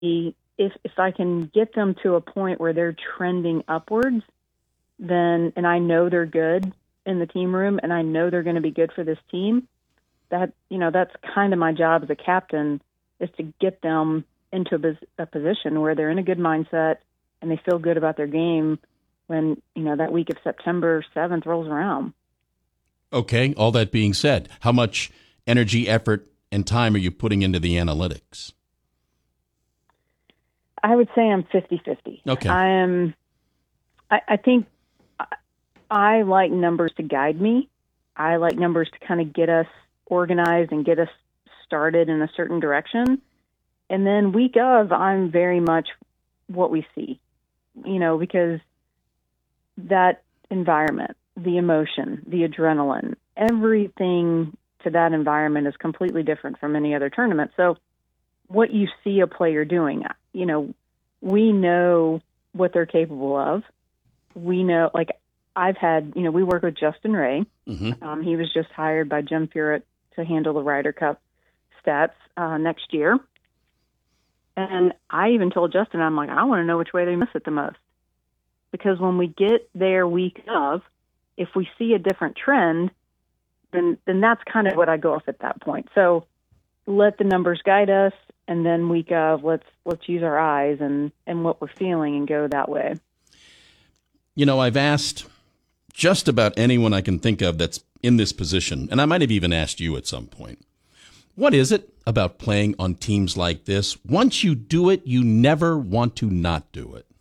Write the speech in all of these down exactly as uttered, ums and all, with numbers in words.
if if I can get them to a point where they're trending upwards, then and I know they're good in the team room, and I know they're going to be good for this team. That you know, that's kind of my job as a captain, is to get them into a, a position where they're in a good mindset and they feel good about their game when you know that week of September seventh rolls around. Okay. All that being said, how much energy, effort, and time are you putting into the analytics? I would say I'm fifty-fifty. Okay. I am. I, I think I like numbers to guide me. I like numbers to kind of get us organized and get us started in a certain direction. And then week of, I'm very much what we see, you know, because that environment, the emotion, the adrenaline, everything to that environment is completely different from any other tournament. So what you see a player doing, you know, we know what they're capable of. We know, like I've had, you know, we work with Justin Ray. Mm-hmm. Um, he was just hired by Jim Furyk to handle the Ryder Cup stats uh, next year. And I even told Justin, I'm like, I want to know which way they miss it the most. Because when we get there week of, if we see a different trend, then then that's kind of what I go off at that point. So let the numbers guide us, and then week of, let's let's use our eyes and, and what we're feeling and go that way. You know, I've asked just about anyone I can think of that's in this position, and I might have even asked you at some point, what is it about playing on teams like this? Once you do it, you never want to not do it.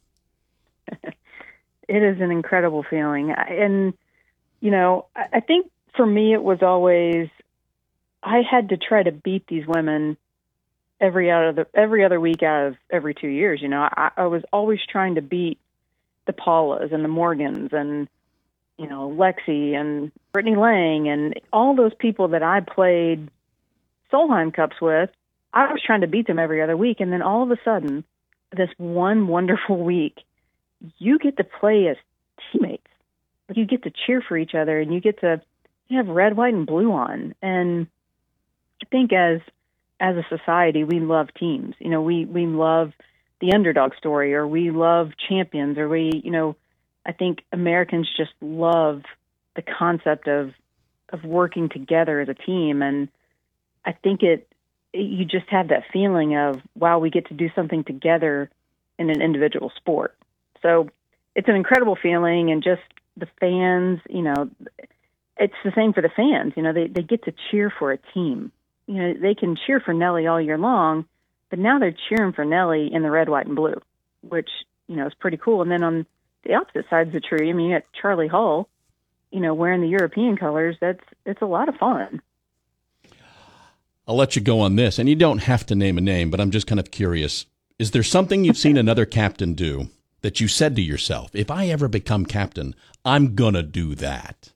It is an incredible feeling. And, you know, I think for me it was always, I had to try to beat these women every out of the, every other week out of every two years. You know, I, I was always trying to beat the Paulas and the Morgans and, you know, Lexi and Brittany Lang and all those people that I played Solheim Cups with. I was trying to beat them every other week. And then all of a sudden, this one wonderful week, you get to play as teammates. You get to cheer for each other, and you get to you have red, white, and blue on. And I think as as a society, we love teams. You know, we, we love the underdog story, or we love champions, or we, you know, I think Americans just love the concept of of working together as a team. And I think it, it you just have that feeling of, wow, we get to do something together in an individual sport. So it's an incredible feeling, and just the fans, you know, it's the same for the fans. You know, they, they get to cheer for a team. You know, they can cheer for Nelly all year long, but now they're cheering for Nelly in the red, white, and blue, which, you know, is pretty cool. And then on the opposite side of the tree, I mean, you got Charlie Hull, you know, wearing the European colors. That's, it's a lot of fun. I'll let you go on this, and you don't have to name a name, but I'm just kind of curious. Is there something you've seen another captain do that you said to yourself, if I ever become captain, I'm going to do that?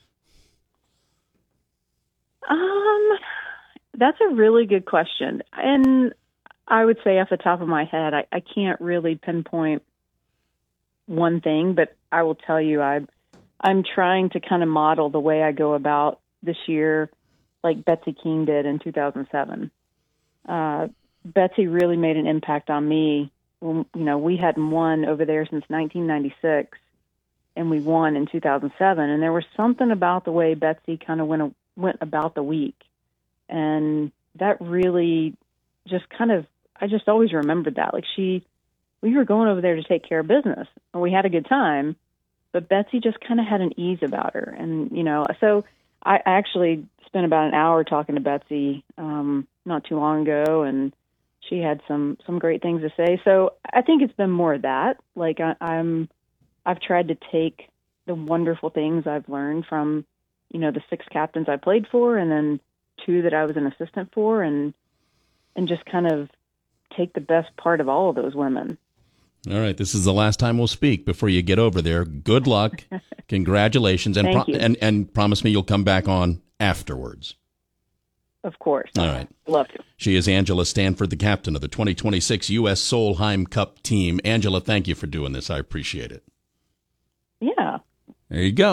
Um, that's a really good question. And I would say off the top of my head, I, I can't really pinpoint one thing, but I will tell you, I, I'm trying to kind of model the way I go about this year, like Betsy King did in two thousand seven. Uh, Betsy really made an impact on me. You know, we hadn't won over there since nineteen ninety-six, and we won in two thousand seven. And there was something about the way Betsy kind of went went about the week, and that really just kind of, I just always remembered that. Like she, we were going over there to take care of business, and we had a good time, but Betsy just kind of had an ease about her. And, you know, so I actually spent about an hour talking to Betsy um, not too long ago, and she had some, some great things to say. So I think it's been more of that. Like I, I'm, I've tried to take the wonderful things I've learned from, you know, the six captains I played for, and then two that I was an assistant for, and, and just kind of take the best part of all of those women. All right. This is the last time we'll speak before you get over there. Good luck. Congratulations. And, Thank pro- you. and, and promise me you'll come back on afterwards. Of course. All right. Love to. She is Angela Stanford, the captain of the twenty twenty-six U S Solheim Cup team. Angela, thank you for doing this. I appreciate it. Yeah. There you go.